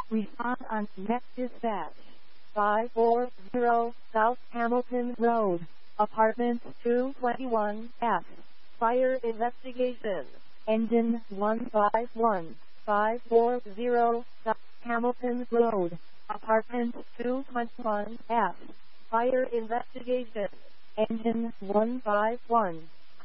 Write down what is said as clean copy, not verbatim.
Respond on Net Dispatch. 540 South Hamilton Road, Apartment 221F. Fire investigation. Engine 151. 540 South Hamilton Road, Apartment 221F. Fire investigation. Engine 151.